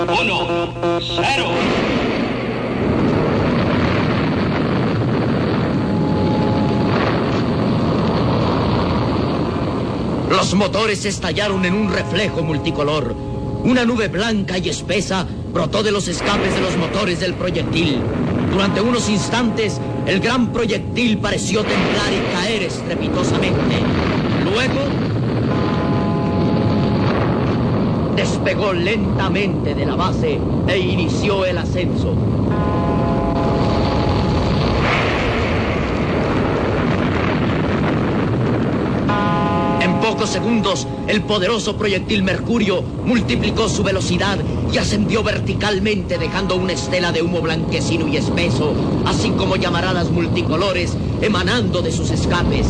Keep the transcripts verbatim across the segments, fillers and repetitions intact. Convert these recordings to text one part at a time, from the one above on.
Uno, cero. Los motores estallaron en un reflejo multicolor. Una nube blanca y espesa brotó de los escapes de los motores del proyectil. Durante unos instantes, el gran proyectil pareció temblar y caer estrepitosamente. Luego, despegó lentamente de la base e inició el ascenso. En pocos segundos, el poderoso proyectil Mercurio multiplicó su velocidad y ascendió verticalmente, dejando una estela de humo blanquecino y espeso, así como llamaradas multicolores emanando de sus escapes.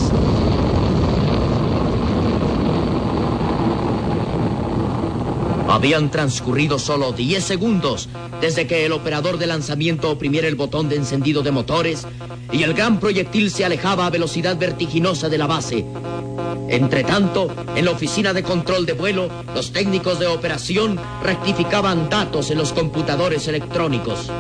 Habían transcurrido solo diez segundos desde que el operador de lanzamiento oprimiera el botón de encendido de motores y el gran proyectil se alejaba a velocidad vertiginosa de la base. Entretanto, en la oficina de control de vuelo, los técnicos de operación rectificaban datos en los computadores electrónicos.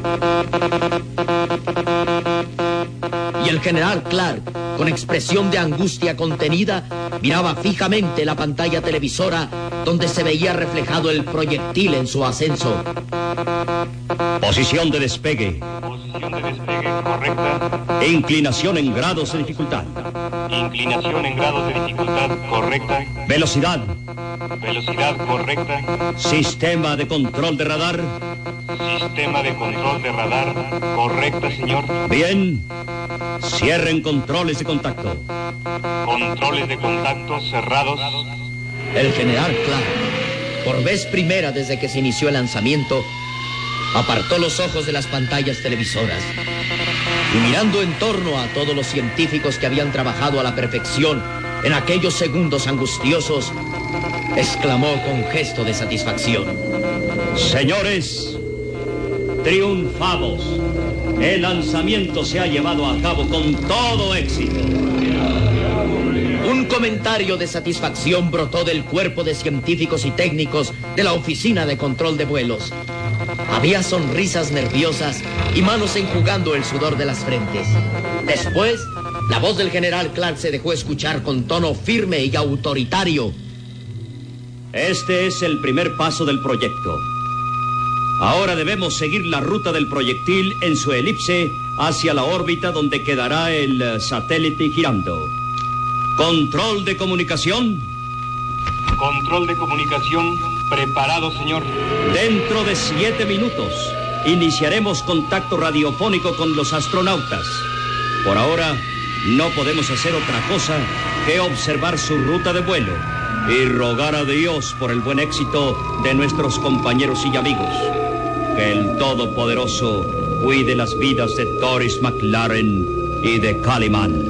Y el general Clark, con expresión de angustia contenida, miraba fijamente la pantalla televisora donde se veía reflejado el proyectil en su ascenso. Posición de despegue. Posición de despegue correcta. Inclinación en grados de dificultad. Inclinación en grados de dificultad correcta. Velocidad. Velocidad correcta. Sistema de control de radar. Sistema de control de radar correcta, señor. Bien. Cierren controles de contacto. Controles de contacto cerrados. El general Clark, por vez primera desde que se inició el lanzamiento, apartó los ojos de las pantallas televisoras y, mirando en torno a todos los científicos que habían trabajado a la perfección en aquellos segundos angustiosos, exclamó con gesto de satisfacción: Señores, triunfamos. El lanzamiento se ha llevado a cabo con todo éxito. Un comentario de satisfacción brotó del cuerpo de científicos y técnicos de la oficina de control de vuelos. Había sonrisas nerviosas y manos enjugando el sudor de las frentes. Después, la voz del general Clark se dejó escuchar con tono firme y autoritario. Este es el primer paso del proyecto. Ahora debemos seguir la ruta del proyectil en su elipse hacia la órbita donde quedará el uh, satélite girando. Control de comunicación. Control de comunicación preparado, señor. Dentro de siete minutos iniciaremos contacto radiofónico con los astronautas. Por ahora no podemos hacer otra cosa que observar su ruta de vuelo y rogar a Dios por el buen éxito de nuestros compañeros y amigos. Que el Todopoderoso cuide las vidas de Doris McLaren y de Kaliman.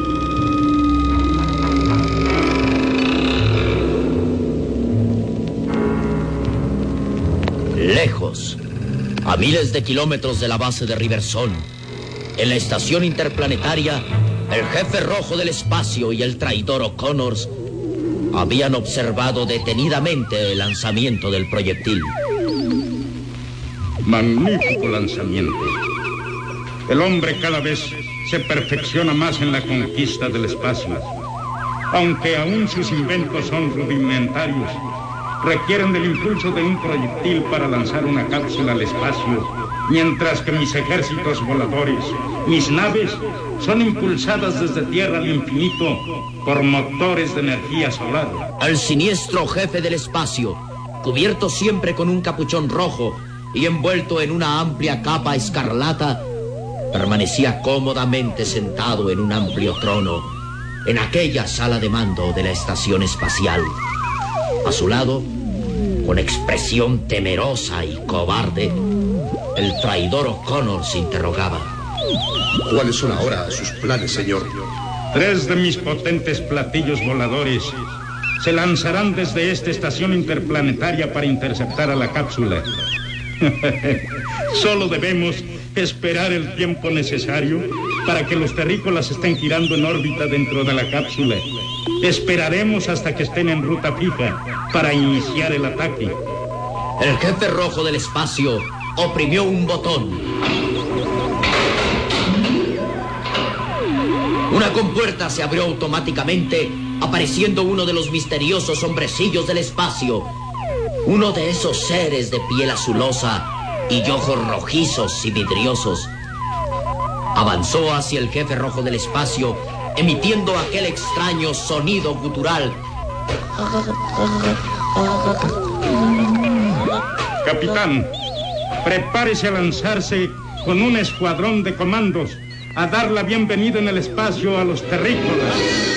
Lejos, a miles de kilómetros de la base de Riversón, en la estación interplanetaria, el jefe rojo del espacio y el traidor O'Connor habían observado detenidamente el lanzamiento del proyectil. Magnífico lanzamiento. El hombre cada vez se perfecciona más en la conquista del espacio. Aunque aún sus inventos son rudimentarios, requieren del impulso de un proyectil para lanzar una cápsula al espacio, mientras que mis ejércitos voladores, mis naves, son impulsadas desde tierra al infinito por motores de energía solar. El siniestro jefe del espacio, cubierto siempre con un capuchón rojo y envuelto en una amplia capa escarlata, permanecía cómodamente sentado en un amplio trono en aquella sala de mando de la estación espacial. A su lado, con expresión temerosa y cobarde, el traidor O'Connor se interrogaba. ¿Cuáles son ahora sus planes, señor? Tres de mis potentes platillos voladores se lanzarán desde esta estación interplanetaria para interceptar a la cápsula. Solo debemos esperar el tiempo necesario para que los terrícolas estén girando en órbita dentro de la cápsula. Esperaremos hasta que estén en ruta fija para iniciar el ataque. El jefe rojo del espacio oprimió un botón. Una compuerta se abrió automáticamente, apareciendo uno de los misteriosos hombrecillos del espacio. Uno de esos seres de piel azulosa y ojos rojizos y vidriosos. Avanzó hacia el jefe rojo del espacio, emitiendo aquel extraño sonido gutural. Capitán, prepárese a lanzarse con un escuadrón de comandos a dar la bienvenida en el espacio a los terrícolas.